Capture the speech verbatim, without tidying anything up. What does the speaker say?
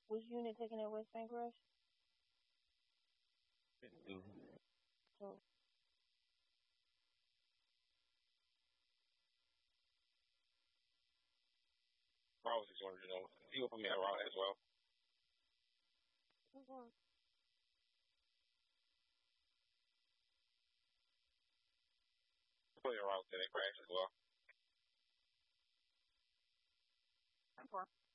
Which unit taking at West Bank Rush? Mm-hmm. So, I was just wanted to know. You will put me around as well. okay. Put me around ten crash as well. Okay.